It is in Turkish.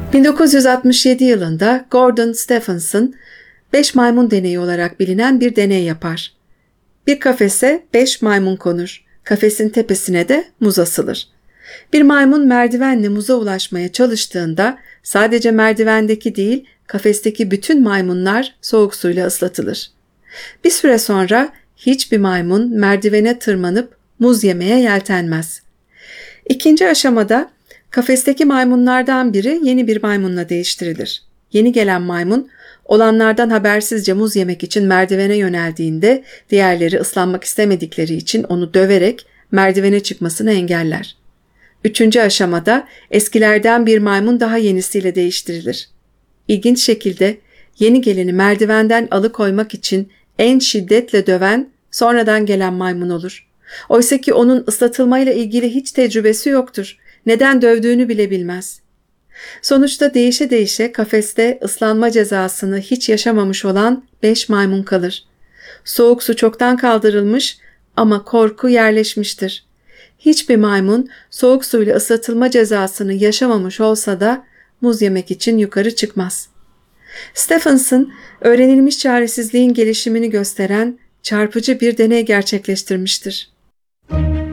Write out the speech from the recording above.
1967 yılında Gordon Stephenson 5 maymun deneyi olarak bilinen bir deney yapar. Bir kafese 5 maymun konur. Kafesin tepesine de muz asılır. Bir maymun merdivenle muza ulaşmaya çalıştığında sadece merdivendeki değil, kafesteki bütün maymunlar soğuk suyla ıslatılır. Bir süre sonra hiçbir maymun merdivene tırmanıp muz yemeye yeltenmez. İkinci aşamada kafesteki maymunlardan biri yeni bir maymunla değiştirilir. Yeni gelen maymun olanlardan habersizce muz yemek için merdivene yöneldiğinde diğerleri ıslanmak istemedikleri için onu döverek merdivene çıkmasını engeller. Üçüncü aşamada eskilerden bir maymun daha yenisiyle değiştirilir. İlginç şekilde yeni geleni merdivenden alıkoymak için en şiddetle döven sonradan gelen maymun olur. Oysa ki onun ıslatılmayla ilgili hiç tecrübesi yoktur. Neden dövdüğünü bile bilmez. Sonuçta değişe değişe kafeste ıslanma cezasını hiç yaşamamış olan 5 maymun kalır. Soğuk su çoktan kaldırılmış ama korku yerleşmiştir. Hiçbir maymun soğuk suyla ıslatılma cezasını yaşamamış olsa da muz yemek için yukarı çıkmaz. Stephenson, öğrenilmiş çaresizliğin gelişimini gösteren çarpıcı bir deney gerçekleştirmiştir.